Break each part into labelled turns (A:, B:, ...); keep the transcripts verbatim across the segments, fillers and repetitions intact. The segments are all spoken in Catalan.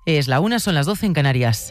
A: Es la una, son las doce en Canarias.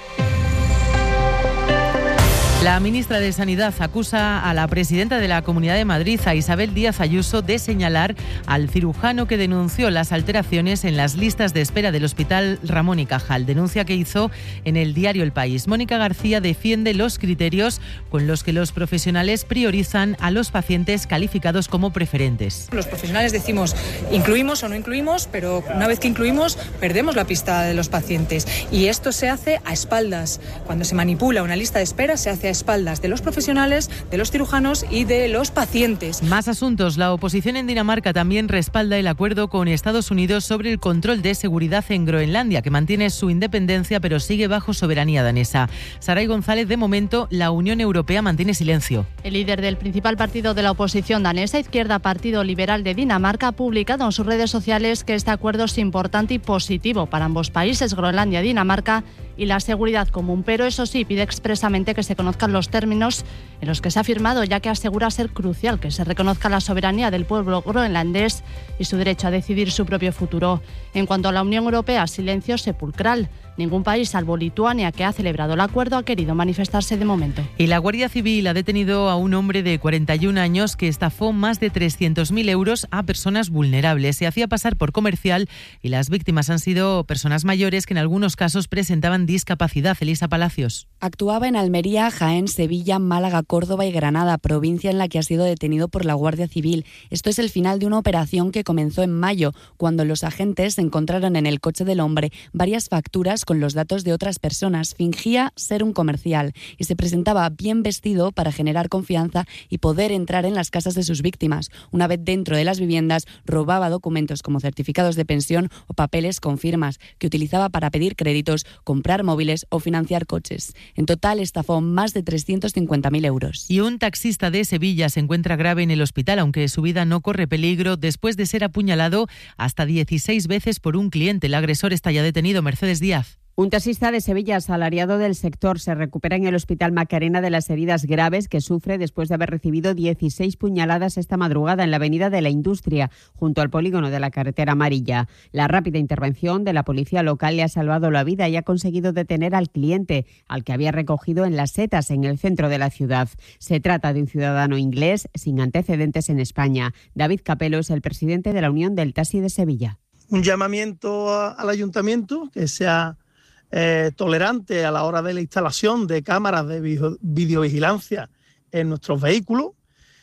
A: La ministra de Sanidad acusa a la presidenta de la Comunidad de Madrid, a Isabel Díaz Ayuso, de señalar al cirujano que denunció las alteraciones en las listas de espera del Hospital Ramón y Cajal. Denuncia que hizo en el diario El País. Mónica García defiende los criterios con los que los profesionales priorizan a los pacientes calificados como preferentes.
B: Los profesionales decimos incluimos o no incluimos, pero una vez que incluimos perdemos la pista de los pacientes. Y esto se hace a espaldas. Cuando se manipula una lista de espera se hace a espaldas de los profesionales, de los cirujanos y de los pacientes.
A: Más asuntos. La oposición en Dinamarca también respalda el acuerdo con Estados Unidos sobre el control de seguridad en Groenlandia, que mantiene su independencia pero sigue bajo soberanía danesa. Saray González, de momento, la Unión Europea mantiene silencio.
C: El líder del principal partido de la oposición danesa, Izquierda Partido Liberal de Dinamarca, ha publicado en sus redes sociales que este acuerdo es importante y positivo para ambos países, Groenlandia y Dinamarca, y la seguridad común, pero eso sí, pide expresamente que se conozcan los términos en los que se ha firmado, ya que asegura ser crucial que se reconozca la soberanía del pueblo groenlandés y su derecho a decidir su propio futuro. En cuanto a la Unión Europea, silencio sepulcral. Ningún país, salvo Lituania, que ha celebrado el acuerdo, ha querido manifestarse de momento.
A: Y la Guardia Civil ha detenido a un hombre de cuarenta y un años que estafó más de trescientos mil euros a personas vulnerables. Se hacía pasar por comercial y las víctimas han sido personas mayores que en algunos casos presentaban discapacidad. Elisa Palacios.
D: Actuaba en Almería, Jaén, Sevilla, Málaga, Córdoba y Granada, provincia en la que ha sido detenido por la Guardia Civil. Esto es el final de una operación que comenzó en mayo, cuando los agentes encontraron en el coche del hombre varias facturas con los datos de otras personas. Fingía ser un comercial y se presentaba bien vestido para generar confianza y poder entrar en las casas de sus víctimas. Una vez dentro de las viviendas, robaba documentos como certificados de pensión o papeles con firmas que utilizaba para pedir créditos, comprar móviles o financiar coches. En total, estafó más de trescientos cincuenta mil euros.
A: Y un taxista de Sevilla se encuentra grave en el hospital, aunque su vida no corre peligro, después de ser apuñalado hasta dieciséis veces por un cliente. El agresor está ya detenido. Mercedes Díaz.
E: Un taxista de Sevilla, asalariado del sector, se recupera en el Hospital Macarena de las heridas graves que sufre después de haber recibido dieciséis puñaladas esta madrugada en la Avenida de la Industria, junto al polígono de la carretera amarilla. La rápida intervención de la policía local le ha salvado la vida y ha conseguido detener al cliente, al que había recogido en Las Setas, en el centro de la ciudad. Se trata de un ciudadano inglés sin antecedentes en España. David Capello es el presidente de la Unión del Taxi de Sevilla.
F: Un llamamiento al ayuntamiento que sea Eh, tolerante a la hora de la instalación de cámaras de video, videovigilancia en nuestros vehículos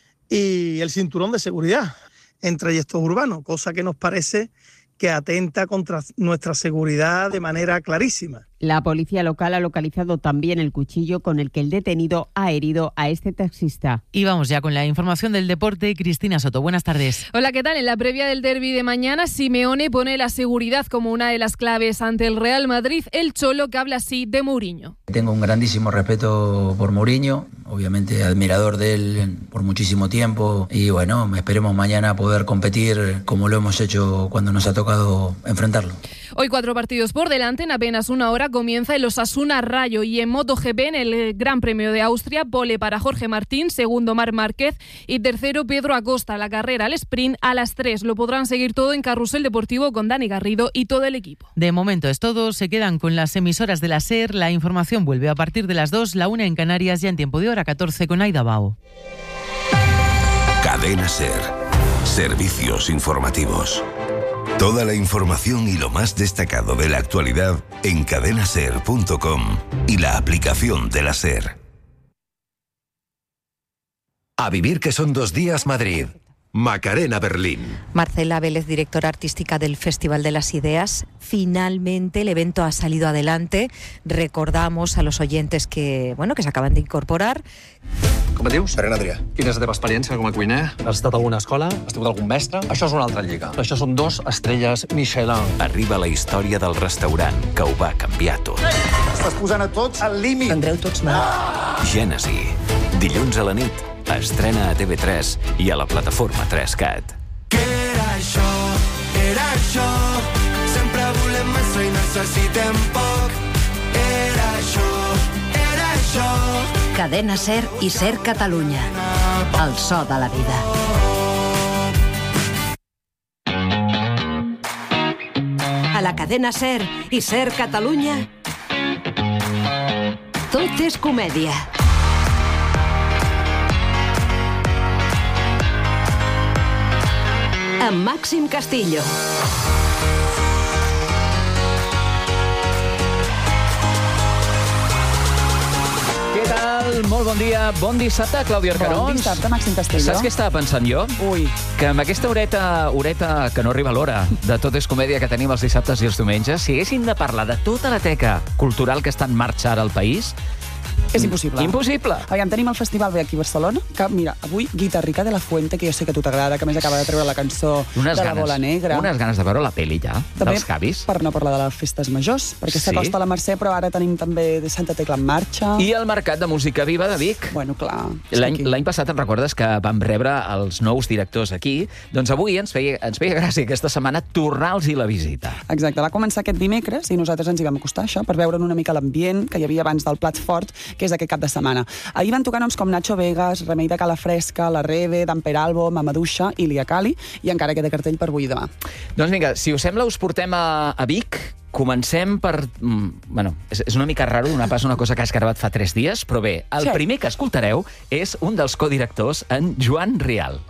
F: y el cinturón de seguridad en trayectos urbanos, cosa que nos parece que atenta contra nuestra seguridad de manera clarísima.
E: La policía local ha localizado también el cuchillo con el que el detenido ha herido a este taxista.
A: Y vamos ya con la información del deporte. Cristina Soto, buenas tardes.
G: Hola, ¿qué tal? En la previa del derbi de mañana, Simeone pone la seguridad como una de las claves ante el Real Madrid. El Cholo, que habla así de Mourinho.
H: Tengo un grandísimo respeto por Mourinho, obviamente admirador de él por muchísimo tiempo y bueno, esperemos mañana poder competir como lo hemos hecho cuando nos ha tocado enfrentarlo.
G: Hoy cuatro partidos por delante, en apenas una hora comienza el Osasuna Rayo y en MotoGP en el Gran Premio de Austria, pole para Jorge Martín, segundo Marc Márquez y tercero Pedro Acosta. La carrera al sprint a las tres. Lo podrán seguir todo en Carrusel Deportivo con Dani Garrido y todo el equipo.
A: De momento es todo, se quedan con las emisoras de la SER, la información vuelve a partir de las dos, la una en Canarias, ya en tiempo de hora catorce con Aida Bao.
I: Cadena SER, servicios informativos. Toda la información y lo más destacado de la actualidad en cadena ser punto com y la aplicación de la SER. A vivir que son dos días Madrid. Macarena Berlín.
J: Marcela Vélez, directora artística del Festival de las Ideas. Finalmente el evento ha salido adelante. Recordamos a los oyentes que, bueno, que se acaban de incorporar.
K: Com et dius?
L: Serena Adrià.
K: Quina és la teva experiència com a cuiner? Has estat a alguna escola? Has tingut algun mestre? Això és una altra lliga. Això són dos estrelles Michelin.
M: Arriba la història del restaurant que ho va canviar tot.
L: Estàs posant a tots al límit.
J: Tendreu tots mal.
M: Ah! Gènesi. Dilluns a la nit. Estrena a T V tres i a la plataforma tres cat.
N: Que era això, era això. Sempre volem massa i necessitem poc. Era això, era això.
J: Cadena SER i SER Catalunya. El so de la vida.
O: a la cadena SER i SER Catalunya, tot és comèdia. Amb Màxim Castillo.
P: Què tal? Molt bon dia. Bon dissabte, Clàudia Arcarons.
Q: Bon dissabte, Màxim Castillo.
P: Saps què estava pensant jo?
Q: Ui.
P: Que amb aquesta horeta, horeta que no arriba a l'hora de Tot és comèdia que tenim els dissabtes i els diumenges, si haguéssim de parlar de tota la teca cultural que està en marxa ara al país,
Q: és impossible.
P: Impossible.
Q: Aviam, tenim el festival bé aquí a Barcelona, que, mira, avui Guitarrica de la Fuente, que jo sé que a tu t'agrada, que a més acaba de treure la cançó
P: unes
Q: de
P: ganes,
Q: la Bola Negra.
P: Unes ganes de veure la pel·li ja,
Q: també,
P: dels Cavis.
Q: Per no parlar de les festes majors, perquè
P: Sí.
Q: s'acosta la Mercè, però ara tenim també de Santa Tecla en marxa.
P: I el Mercat de Música Viva de Vic.
Q: Bueno, clar.
P: L'any l'any passat, em recordes que vam rebre els nous directors aquí? Doncs avui ens feia, ens feia gràcia aquesta setmana tornar-los-hi la visita.
Q: Exacte, va començar aquest dimecres i nosaltres ens hi vam acostar, això, per veure una mica l'ambient que hi havia abans del plat fort, que és aquest cap de setmana. Ahir van tocar noms com Nacho Vegas, Remei de Calafresca, La Rebe, Dan Peralbo, Mamadouxa i Lia Cali, i encara queda cartell per avui i demà.
P: Doncs vinga, si us sembla, us portem a, a Vic. Comencem per... Mm, bueno, és, és una mica raro donar pas una cosa que has gravat fa tres dies, però bé, el
Q: Sí.
P: primer que escoltareu és un dels codirectors, en Joan Rial.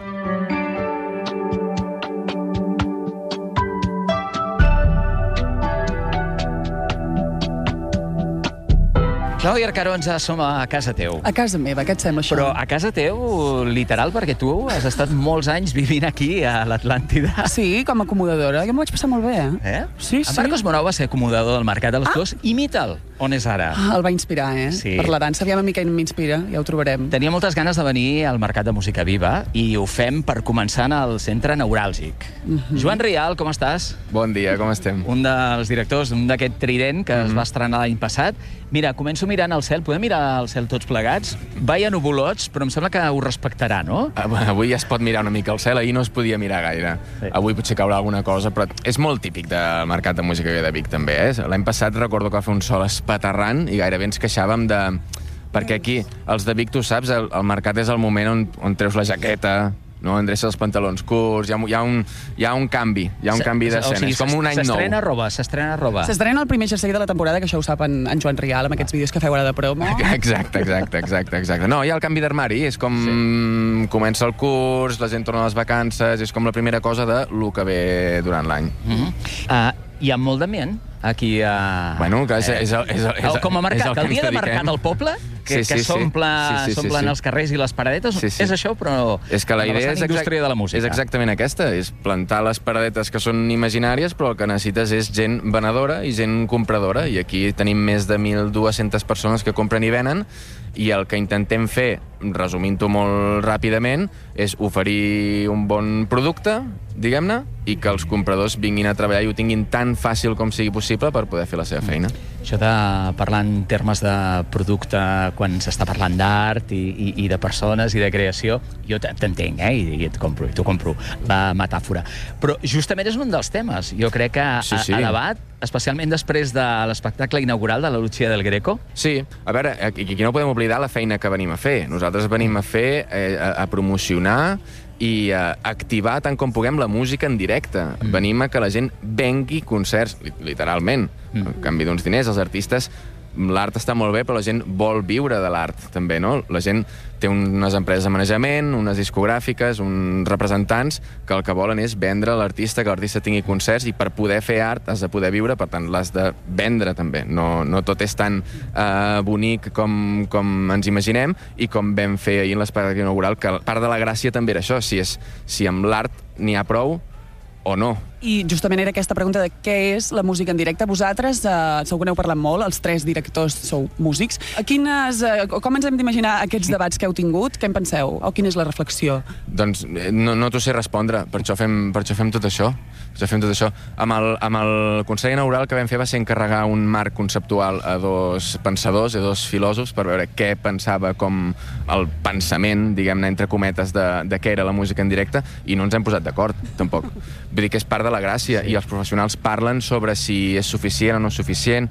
P: Clàudia Arcarons, ja som a casa teu.
Q: A casa meva, què et sembla això?
P: Però a casa teu, literal, perquè tu has estat molts anys vivint aquí, a l'Atlàntida.
Q: Sí, com a acomodadora. Jo m'ho vaig passar molt bé, eh?
P: Eh?
Q: Sí,
P: en
Q: sí.
P: Marcos Monau va ser acomodador del Mercat de les Flors. Imita'l. On és ara?
Q: Ah, el va inspirar, eh?
P: Sí.
Q: Per la dansa, aviam a mi què m'inspira, ja ho trobarem.
P: Tenia moltes ganes de venir al Mercat de Música Viva i ho fem per començar en el centre neuràlgic.
Q: Mhm.
P: Joan Rial, com estàs?
R: Bon dia, com estem?
P: Un dels directors d'un d'aquest trident que es va estrenar l'any passat. Mira, començo mirant el cel. Podem mirar el cel tots plegats? Vaya nuvolots, però em sembla que ho respectarà, no?
R: Avui ja es pot mirar una mica el cel, ahir no es podia mirar gaire. Sí. Avui potser caurà alguna cosa, però és molt típic del Mercat de Música de Vic, també. Eh? L'any passat recordo que va fer un sol espaterrant i gairebé ens queixàvem de... Perquè aquí, els de Vic, tu saps, el, el mercat és el moment on, on treus la jaqueta, no? Endreces els pantalons curts, hi ha, hi ha, un, hi ha un canvi, hi ha un canvi d'escena,
P: O sigui,
R: és com un any nou.
P: S'estrena roba, s'estrena roba.
Q: S'estrena el primer jersei de la temporada, que això ho sap en, en Joan Rial, amb aquests vídeos que feu ara de promo.
R: Exacte, exacte, exacte, exacte. No, hi ha el canvi d'armari, és com sí. Comença el curs, la gent torna a les vacances, és com la primera cosa de lo que ve durant l'any.
P: Mm-hmm. uh, hi ha molt d'ambient aquí a...
R: Bueno, que és, és, el, és, el, és, el,
P: com a mercat,
R: és el que
P: el dia
R: ens
P: de mercat
R: dediquem.
P: al poble, que,
R: Sí, sí,
P: que
R: sí.
P: s'omple
R: Sí, sí, sí,
P: s'omplen
R: sí.
P: els carrers i les paradetes,
R: Sí, sí.
P: és això, però
R: És que la
P: en
R: idea
P: vessant
R: és, exact,
P: indústria de la música.
R: és exactament aquesta, és plantar les paradetes que són imaginàries, però el que necessites és gent venedora i gent compradora, i aquí tenim més de mil dues-centes persones que compren i venen, i el que intentem fer, resumint-ho molt ràpidament, és oferir un bon producte, diguem-ne, i que els compradors vinguin a treballar i ho tinguin tan fàcil com sigui possible per poder fer la seva feina.
P: Això de parlar en termes de producte, quan s'està parlant d'art i, i, i de persones i de creació, jo t'entenc, eh? I, i et compro, i t'ho compro, la metàfora. Però justament és un dels temes, jo crec que a,
R: Sí, sí.
P: a debat, especialment després de l'espectacle inaugural de la Lucia del Greco.
R: Sí, a veure, aquí, aquí no podem oblidar la feina que venim a fer. Nosaltres venim a fer, eh, a, a promocionar i a activar tant com puguem la música en directe. Mm. Venim a que la gent vengui concerts, literalment. Mm. A canvi d'uns diners, els artistes... L'art està molt bé, però la gent vol viure de l'art, també, no? La gent té unes empreses de manejament, unes discogràfiques, uns representants, que el que volen és vendre l'artista, que l'artista tingui concerts, i per poder fer art has de poder viure, per tant, l'has de vendre, també. No, no tot és tan uh, bonic com, com ens imaginem, i com vam fer ahir en l'espectacle inaugural, que part de la gràcia també era això, si, és, si amb l'art n'hi ha prou o no.
Q: I justament era aquesta pregunta de què és la música en directe. Vosaltres, eh, segur que n'heu parlat molt, els tres directors sou músics. A quines, eh, com ens hem d'imaginar aquests debats que heu tingut? Què en penseu? O quina és la reflexió?
R: Doncs eh, no, no t'ho sé respondre, per això fem, per això fem tot això. Per això fem tot això. Amb el, amb el Consell Inaugural que vam fer va ser encarregar un marc conceptual a dos pensadors, a dos filòsofs, per veure què pensava com el pensament, diguem-ne, entre cometes, de, de què era la música en directe, i no ens hem posat d'acord, tampoc. Vull dir que és part de la gràcia, sí. I els professionals parlen sobre si és suficient o no suficient,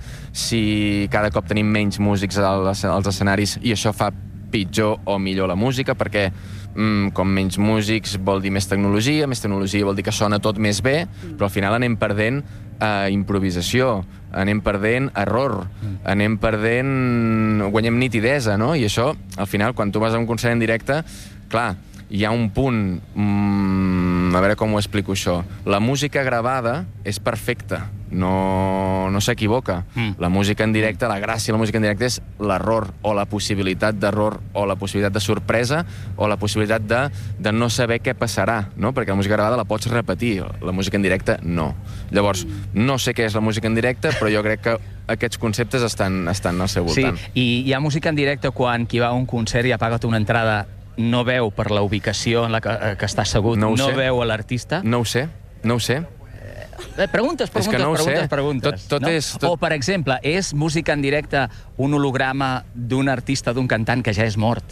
R: si cada cop tenim menys músics als, als escenaris i això fa pitjor o millor la música, perquè mm, com menys músics vol dir més tecnologia, més tecnologia vol dir que sona tot més bé, però al final anem perdent uh, improvisació, anem perdent error, anem perdent... guanyem nitidesa, no? I això, al final, quan tu vas a un concert en directe, clar, hi ha un punt... Mm, a veure com ho explico això. La música gravada és perfecta, no, no s'equivoca. Mm. La música en directe, la gràcia de la música en directe és l'error, o la possibilitat d'error, o la possibilitat de sorpresa, o la possibilitat de, de no saber què passarà, no? Perquè la música gravada la pots repetir, la música en directe no. Llavors, no sé què és la música en directe, però jo crec que aquests conceptes estan, estan al seu voltant.
P: Sí, i hi ha música en directe quan qui va a un concert i ha pagat una entrada no veu per la ubicació en la que, que està assegut, no, no veu a l'artista?
R: No ho sé, no ho sé.
P: Eh, preguntes, preguntes,
R: no
P: preguntes,
R: sé.
P: preguntes.
R: Tot, tot
P: no?
R: és, tot...
P: O, per exemple, és música en directe un holograma d'un artista, d'un cantant que ja és mort?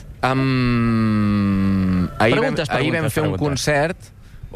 R: Um, ahir,
P: preguntes,
R: vam, ahir vam fer
P: preguntes.
R: un concert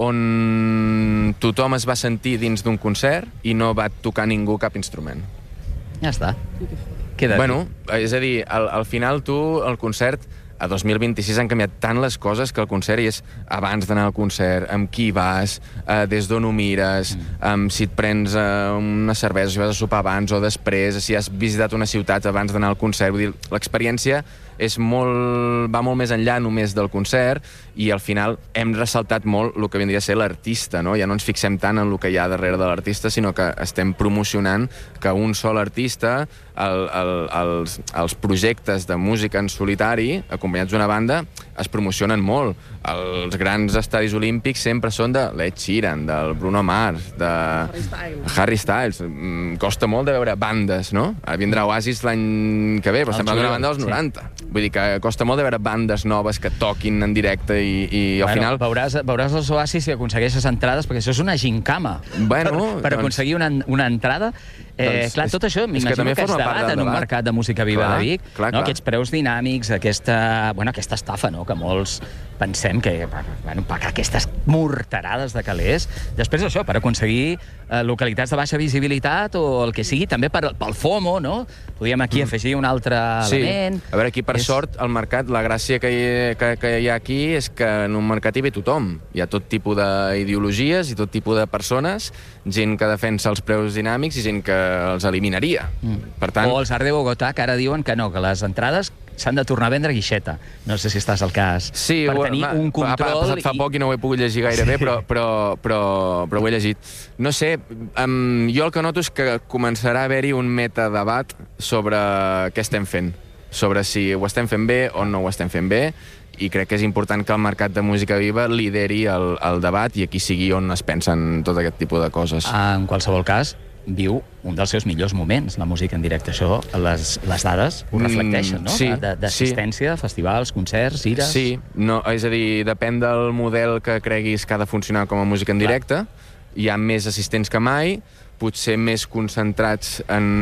R: on tothom es va sentir dins d'un concert i no va tocar ningú cap instrument.
P: Ja està. Queda
R: bueno, és a dir, al, al final tu, el concert... A dos mil vint-i-sis han canviat tant les coses que el concert és abans d'anar al concert, amb qui vas, eh, des d'on ho mires, mm. si et prens eh, una cervesa, si vas a sopar abans o després, si has visitat una ciutat abans d'anar al concert. Vull dir, l'experiència és molt, va molt més enllà només del concert i al final hem ressaltat molt el que vindria a ser l'artista, no? Ja no ens fixem tant en el que hi ha darrere de l'artista, sinó que estem promocionant que un sol artista, el, el, els, els projectes de música en solitari, acompanyats d'una banda, es promocionen molt. Els grans estadis olímpics sempre són de l'Ed Sheeran, del Bruno Mars, de Harry Styles. Harry Styles. Costa molt de veure bandes, no? Ara vindrà Oasis l'any que ve, però estem parlant d'una banda dels noranta. Sí. Vull dir que costa molt de veure bandes noves que toquin en directe i, i al
P: bueno,
R: final...
P: Veuràs, veuràs els Oasis si aconsegueixes entrades, perquè això és una gincama.
R: Bueno,
P: per, per
R: doncs...
P: aconseguir una, una entrada... Eh,
R: doncs,
P: clar, tot això m'imagino que,
R: que
P: es debat en un mercat de música viva
R: clar,
P: de Vic,
R: clar,
P: no?
R: clar.
P: Aquests preus dinàmics, aquesta, bueno, aquesta estafa, no? Que molts pensem que bueno, pagar aquestes morterades de calés, després això, per aconseguir eh, localitats de baixa visibilitat o el que sigui, també per, pel FOMO, no? Podríem aquí afegir un altre
R: sí.
P: element.
R: A veure, aquí per és... sort, el mercat, la gràcia que hi, que, que hi ha aquí és que en un mercat hi ve tothom. Hi ha tot tipus d'ideologies i tot tipus de persones, gent que defensa els preus dinàmics i gent que els eliminaria. Mm. Per tant...
P: O els Art de Bogotà, que ara diuen que no, que les entrades s'han de tornar a vendre a guixeta. No sé si estàs al cas.
R: Sí,
P: per tenir
R: ma,
P: un control...
R: Ha passat fa poc i no ho he pogut llegir gaire sí. bé, però, però, però, però ho he llegit. No sé, um, jo el que noto és que començarà a haver-hi un metadebat sobre què estem fent, sobre si ho estem fent bé o no ho estem fent bé, i crec que és important que el mercat de música viva lideri el, el debat i aquí sigui on es pensen tot aquest tipus de coses.
P: En qualsevol cas, viu un dels seus millors moments, la música en directe. Això, les, les dades ho reflecteixen, no?
R: Sí,
P: d'assistència,
R: sí.
P: festivals, concerts, gires...
R: Sí, no, és a dir, depèn del model que creguis que ha de funcionar com a música en directe. Hi ha més assistents que mai, potser més concentrats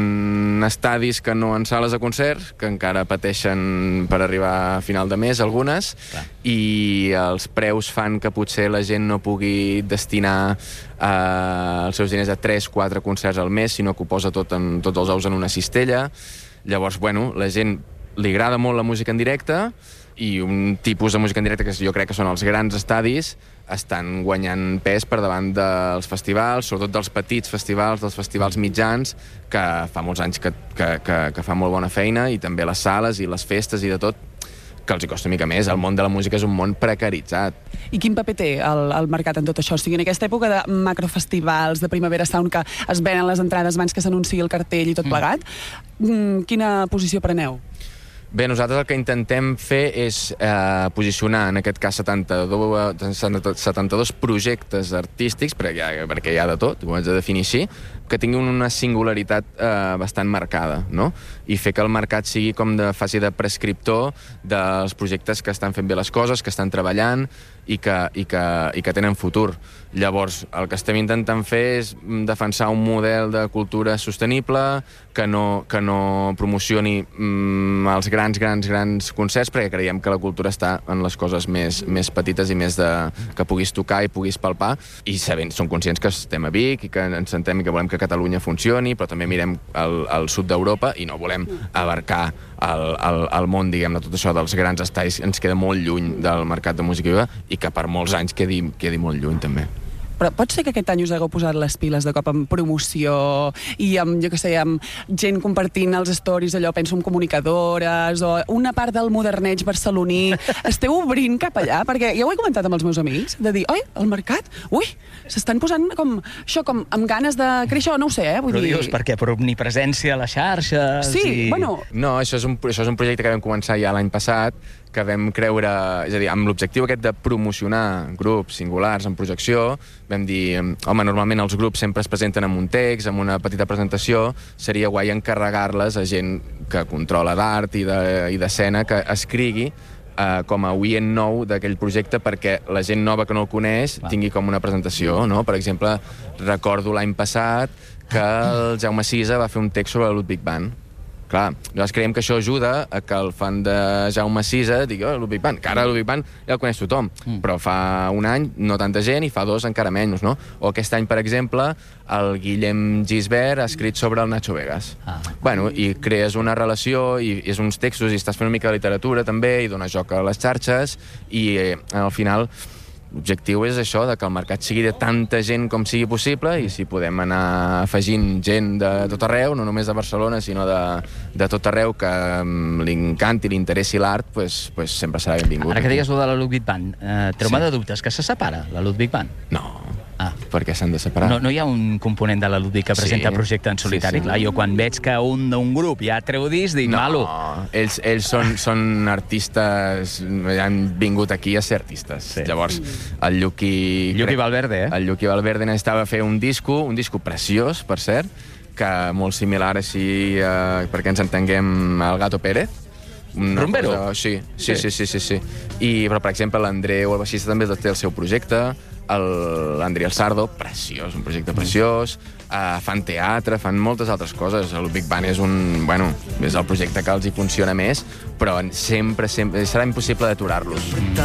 R: en estadis que no en sales de concerts, que encara pateixen per arribar a final de mes, algunes, clar. I els preus fan que potser la gent no pugui destinar eh, els seus diners a tres quatre concerts al mes, sinó que ho posa tot en, tots els ous en una cistella. Llavors, bueno, la gent li agrada molt la música en directe i un tipus de música en directe que jo crec que són els grans estadis estan guanyant pes per davant dels festivals, sobretot dels petits festivals, dels festivals mitjans, que fa molts anys que, que, que, que fa molt bona feina, i també les sales i les festes i de tot, que els hi costa una mica més. El món de la música és un món precaritzat.
Q: I quin paper té el, el mercat en tot això? O sigui, en aquesta època de macrofestivals, de Primavera Sound, que es venen les entrades abans que s'anunciï el cartell i tot plegat, mm. quina posició preneu?
R: Bé, nosaltres el que intentem fer és eh, posicionar, en aquest cas, setanta-dos, setanta-dos projectes artístics, perquè hi ha, perquè hi ha de tot, ho haig de definir així, que tinguin una singularitat eh, bastant marcada, no? I fer que el mercat sigui com de faci de prescriptor dels projectes que estan fent bé les coses, que estan treballant i que, i que, i que tenen futur. Llavors, el que estem intentant fer és defensar un model de cultura sostenible, que no, que no promocioni mm, els grans, grans, grans concerts, perquè creiem que la cultura està en les coses més, més petites i més de, que puguis tocar i puguis palpar, i sabent, som conscients que estem a Vic i que ens sentem i que volem que Catalunya funcioni, però també mirem al, al sud d'Europa i no volem abarcar el, el, el món, diguem-ne, tot això dels grans estadis ens queda molt lluny del mercat de música viva i que per molts anys quedi, quedi molt lluny també.
Q: però pot ser que aquest any us hagueu posat les piles de cop amb promoció i amb, jo què sé, amb gent compartint els stories, allò, penso en comunicadores, o una part del moderneig barceloní. Esteu obrint cap allà? Perquè ja ho he comentat amb els meus amics, de dir, oi, el mercat, ui, s'estan posant com, això, com amb ganes de créixer, no ho sé, eh? Vull
P: però
Q: dir...
P: dius, perquè per omnipresència a les xarxes...
Q: Sí,
P: i...
Q: bueno...
R: No, això és, un, això és un projecte que vam començar ja l'any passat, que vam creure, és a dir, amb l'objectiu aquest de promocionar grups singulars en projecció, vam dir, home, normalment els grups sempre es presenten amb un text, amb una petita presentació, seria guai encarregar-les a gent que controla d'art i d'escena, que escrigui eh, com a oient nou d'aquell projecte perquè la gent nova que no el coneix Va. tingui com una presentació, no? Per exemple, recordo l'any passat que el Jaume Sisa va fer un text sobre el Ludwig van. Clar, nosaltres creiem que això ajuda a que el fan de Jaume Sisa digui, oh, Ludwig van, que ara el Ludwig van ja el coneix tothom, mm. però fa un any no tanta gent i fa dos encara menys, no? O aquest any, per exemple, el Guillem Gisbert ha escrit sobre el Nacho Vegas. Ah. Bueno, i crees una relació i és uns textos i estàs fent una mica de literatura també i dones joc a les xarxes i eh, al final l'objectiu és això, de que el mercat sigui de tanta gent com sigui possible i si podem anar afegint gent de tot arreu, no només de Barcelona, sinó de, de tot arreu que um, li encanti, li interessi l'art, pues, pues sempre serà benvingut.
P: Ara que digues lo de la Ludwig van, eh, treu-me sí. de dubtes, que se separa la Ludwig van?
R: No. Ah. Per què s'han de separar?
P: No, no hi ha un component de la Ludwig que presenta sí. projecte en solitari? Sí, sí. Clar, jo quan veig que un d'un grup ja treu disc, dic,
R: no,
P: malo.
R: No, ells, ells són, són artistes, han vingut aquí a ser artistes. Sí. Llavors, el Lluqui...
P: Lluqui Valverde, eh?
R: El Lluqui Valverde necessitava fer un disco, un disco preciós, per cert, que molt similar així, eh, perquè ens entenguem, al Gato Pérez. Una
P: Rumbero?
R: Cosa, sí, sí, sí, sí, sí, sí. I, però, per exemple, l'Andreu, el baixista, també té el seu projecte, l'Andri El Sardo, preciós, un projecte preciós, uh, fan teatre, fan moltes altres coses. El Big Bang és un, bueno, és el projecte que els hi funciona més, però sempre, sempre serà impossible d'aturar-los.